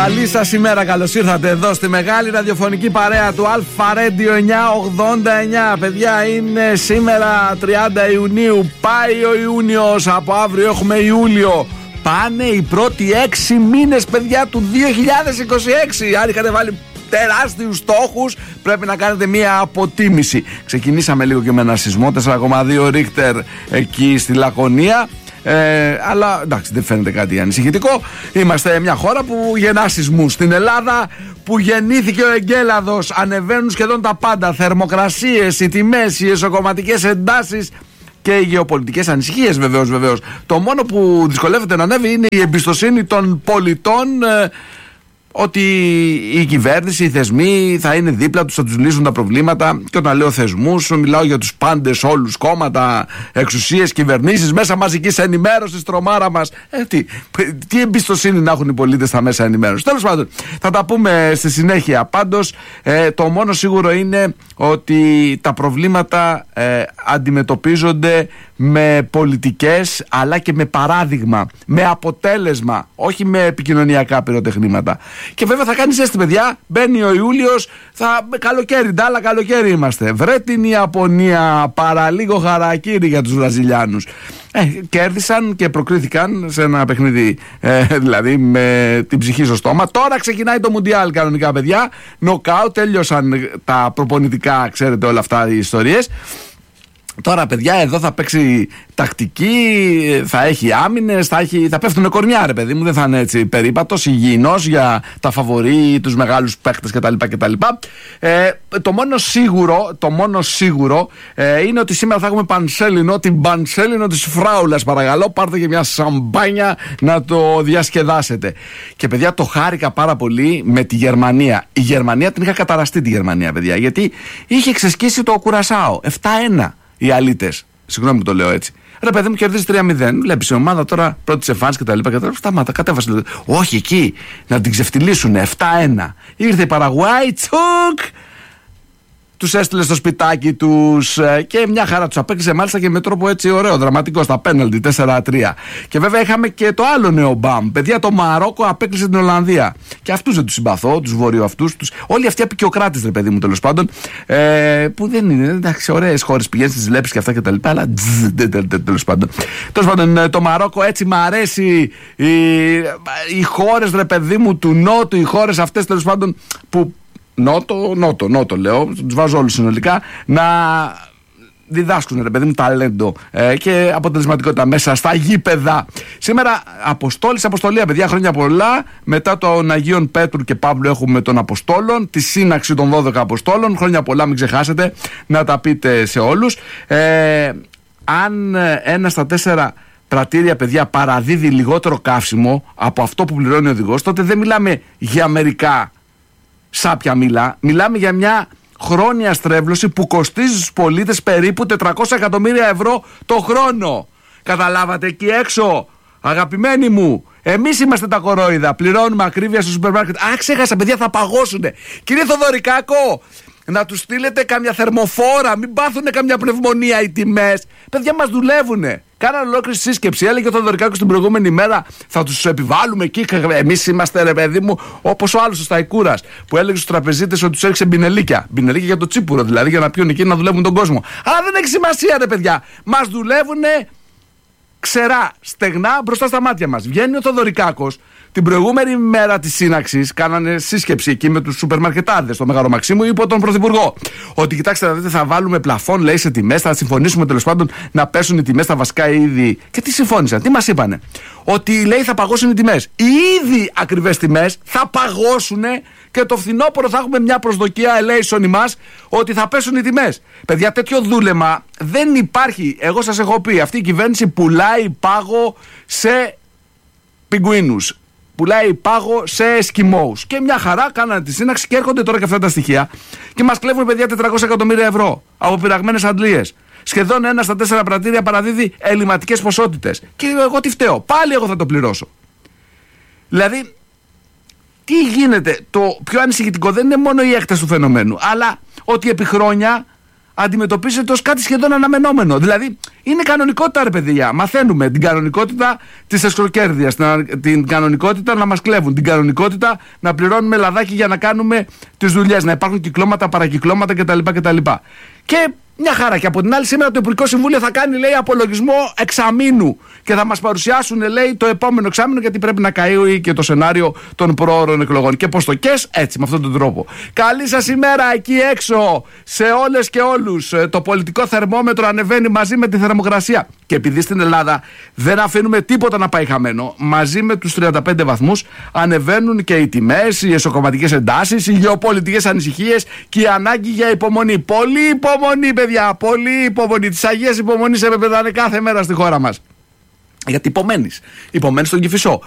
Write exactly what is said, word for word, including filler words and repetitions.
Καλή σας ημέρα, καλώς ήρθατε εδώ στη μεγάλη ραδιοφωνική παρέα του Αλφα Radio εννιακόσια ογδόντα εννιά. Παιδιά, είναι σήμερα τριάντα Ιουνίου, πάει ο Ιούνιος, από αύριο έχουμε Ιούλιο. Πάνε οι πρώτοι έξι μήνες, παιδιά, του δύο χιλιάδες είκοσι έξι. Αν είχατε βάλει τεράστιους στόχους, πρέπει να κάνετε μία αποτίμηση. Ξεκινήσαμε λίγο και με ένα σεισμό τέσσερα κόμμα δύο Ρίχτερ εκεί στη Λακωνία. Ε, αλλά εντάξει, δεν φαίνεται κάτι ανησυχητικό. Είμαστε μια χώρα που γεννά σεισμούς. Στην Ελλάδα που γεννήθηκε ο εγκέλαδος, ανεβαίνουν σχεδόν τα πάντα. Θερμοκρασίες, οι τιμές, οι εσωκομματικές εντάσεις και οι γεωπολιτικές ανησυχίες, βεβαίως, βεβαίως. Το μόνο που δυσκολεύεται να ανέβει είναι η εμπιστοσύνη των πολιτών, ε, ότι η κυβέρνηση, οι θεσμοί θα είναι δίπλα τους, θα τους λύσουν τα προβλήματα. Και όταν λέω θεσμούς, μιλάω για τους πάντες, όλους, κόμματα, εξουσίες, κυβερνήσεις, μέσα μαζικής ενημέρωσης, τρομάρα μας. Ε, τι, τι εμπιστοσύνη να έχουν οι πολίτες στα μέσα ενημέρωσης. Τέλος πάντων, θα τα πούμε στη συνέχεια. Πάντως, ε, το μόνο σίγουρο είναι ότι τα προβλήματα ε, αντιμετωπίζονται με πολιτικές, αλλά και με παράδειγμα, με αποτέλεσμα, όχι με επικοινωνιακά πυροτεχνήματα. Και βέβαια θα κάνει ζέστη, παιδιά. Μπαίνει ο Ιούλιος, θα καλοκαίρι, ντάλα καλοκαίρι είμαστε. Βρε την Ιαπωνία, παραλίγο χαρακίρι για τους Βραζιλιάνους. Ε, κέρδισαν και προκρίθηκαν σε ένα παιχνίδι, ε, δηλαδή με την ψυχή στο στόμα. Τώρα ξεκινάει το Μουντιάλ κανονικά, παιδιά. Νοκάου, τέλειωσαν τα προπονητικά, ξέρετε όλα αυτά οι ιστορίες. Τώρα, παιδιά, εδώ θα παίξει τακτική, θα έχει άμυνες, θα, έχει, θα πέφτουν κορμιά, ρε παιδί μου, δεν θα είναι έτσι περίπατος, υγιεινός για τα φαβορί, τους μεγάλους παίκτες κτλ. κτλ. Ε, το μόνο σίγουρο, το μόνο σίγουρο ε, είναι ότι σήμερα θα έχουμε πανσέλινο, την πανσέλινο της φράουλας, παρακαλώ, πάρτε και μια σαμπάνια να το διασκεδάσετε. Και, παιδιά, το χάρηκα πάρα πολύ με τη Γερμανία. Η Γερμανία την είχα καταραστεί, τη Γερμανία, παιδιά, γιατί είχε ξεσκίσει το Κουρασάο επτά ένα. Οι αλήτες, συγγνώμη που το λέω έτσι. Ρε παιδί μου, κερδίζει τρία μηδέν. Βλέπεις η ομάδα τώρα, πρώτη εμφάνιση και τα λοιπά. Και τα σταμάτα, κατέβασε. Όχι εκεί, να την ξεφτυλίσουν επτά ένα. Ήρθε η Παραγουάη, τσουκ! Τους έστειλε στο σπιτάκι τους και μια χαρά τους απέκλεισε, μάλιστα και με τρόπο έτσι ωραίο, δραματικό, στα πέναλτι, τέσσερα τρία. Και βέβαια είχαμε και το άλλο νέο μπαμ. Παιδιά, το Μαρόκο απέκλεισε την Ολλανδία. Και αυτούς δεν τους συμπαθώ, τους βορειοαυτούς, τους. Όλοι αυτοί απεικιοκράτες, ρε παιδί μου, τέλος πάντων. Ε, που δεν είναι, εντάξει, ωραίες χώρες, πηγαίνεις στις βλέψεις και αυτά και τα λοιπά, αλλά τέλος πάντων. Τέλος πάντων, το Μαρόκο, έτσι μ' αρέσει. Οι, οι χώρες, ρε παιδί μου, του Νότου, οι χώρες αυτές, τέλος πάντων, που. Νότο, νότο, νότο λέω, τους βάζω όλους συνολικά, να διδάσκουν, ρε παιδί μου, ταλέντο ε, και αποτελεσματικότητα μέσα στα γήπεδα. Σήμερα Αποστόλης, Αποστολία, παιδιά, χρόνια πολλά. Μετά των Αγίων Πέτρου και Παύλου έχουμε τον Αποστόλων, τη σύναξη των δώδεκα Αποστόλων. Χρόνια πολλά, μην ξεχάσετε να τα πείτε σε όλους. Ε, αν ένα στα τέσσερα πρατήρια, παιδιά, παραδίδει λιγότερο καύσιμο από αυτό που πληρώνει ο οδηγός, τότε δεν μιλάμε για μερικά σάπια μήλα, μιλάμε για μια χρόνια στρέβλωση που κοστίζει στους πολίτες περίπου τετρακόσια εκατομμύρια ευρώ το χρόνο. Καταλάβατε εκεί έξω, αγαπημένοι μου, εμείς είμαστε τα κορόιδα, πληρώνουμε ακρίβεια στο σούπερ μάρκετ. Α, ξέχασα, παιδιά, θα παγώσουνε. Κύριε Θοδωρικάκο, να τους στείλετε καμιά θερμοφόρα, μην πάθουνε καμιά πνευμονία οι τιμές. Παιδιά, μας δουλεύουνε. Κάναν ολόκληρη σύσκεψη. Έλεγε ο Θοδωρικάκος την προηγούμενη μέρα, θα τους επιβάλλουμε εκεί. Εμείς είμαστε, ρε παιδί μου, όπως ο άλλος ο Σταϊκούρας, που έλεγε στους τραπεζίτες ότι τους έριξε μπινελίκια. Μπινελίκια για το τσίπουρο, δηλαδή, για να πιούν εκεί να δουλεύουν τον κόσμο. Αλλά δεν έχει σημασία, ρε παιδιά. Μας δουλεύουνε ξερά, στεγνά μπροστά στα μάτια μας. Βγαίνει ο Θοδωρικάκος την προηγούμενη μέρα της σύναξης, κάνανε σύσκεψη εκεί με τους σούπερ μαρκετάδες στο Μέγαρο Μαξίμου, είπε τον Πρωθυπουργό ότι κοιτάξτε να δείτε, θα βάλουμε πλαφόν, λέει, σε τιμές, θα συμφωνήσουμε τέλος πάντων να πέσουν οι τιμές στα βασικά είδη. Και τι συμφώνησαν, τι μας είπανε? Ότι, λέει, θα παγώσουν οι τιμές. Οι ήδη ακριβές τιμές θα παγώσουν και το φθινόπωρο θα έχουμε μια προσδοκία ελέησον ημάς ότι θα πέσουν οι τιμές. Παιδιά, τέτοιο δούλεμα δεν υπάρχει. Εγώ σας έχω πει, αυτή η κυβέρνηση πουλάει πάγο σε πιγκουίνους. Πουλάει πάγο σε εσκιμώους. Και μια χαρά κάνανε τη σύναξη και έρχονται τώρα και αυτά τα στοιχεία και μας κλέβουν, παιδιά, τετρακόσια εκατομμύρια ευρώ από πειραγμένες αντλίες. Σχεδόν ένα στα τέσσερα πρατήρια παραδίδει ελληματικές ποσότητες. Και εγώ τι φταίω? Πάλι εγώ θα το πληρώσω. Δηλαδή, τι γίνεται? Το πιο ανησυχητικό δεν είναι μόνο η έκταση του φαινομένου, αλλά ότι επί χρόνια αντιμετωπίζεται ως κάτι σχεδόν αναμενόμενο. Δηλαδή, είναι κανονικότητα, ρε παιδιά. Μαθαίνουμε την κανονικότητα της εσχροκέρδειας, την κανονικότητα να μας κλέβουν, την κανονικότητα να πληρώνουμε λαδάκι για να κάνουμε τις δουλειές, να υπάρχουν κυκλώματα, παρακυκλώματα κτλ. κτλ. Και μια χαρά. Και από την άλλη, σήμερα το Υπουργικό Συμβούλιο θα κάνει, λέει, απολογισμό εξαμήνου και θα μας παρουσιάσουν, λέει, το επόμενο εξάμηνο, γιατί πρέπει να καεί και το σενάριο των προώρων εκλογών. Και πως το κες, έτσι, με αυτόν τον τρόπο. Καλή σας ημέρα εκεί έξω, σε όλες και όλους. Το πολιτικό θερμόμετρο ανεβαίνει μαζί με τη θερμοκρασία. Και επειδή στην Ελλάδα δεν αφήνουμε τίποτα να πάει χαμένο, μαζί με τους τριάντα πέντε βαθμούς ανεβαίνουν και οι τιμές, οι εσωκομματικές εντάσεις, οι γεωπολιτικές ανησυχίες και η ανάγκη για υπομονή. Πολύ υπομονή, παιδιά, πολύ υπομονή. Τις Αγίες υπομονής επεπεδάνε κάθε μέρα στη χώρα μας. Γιατί υπομένεις. Υπομένεις στον Κηφισό.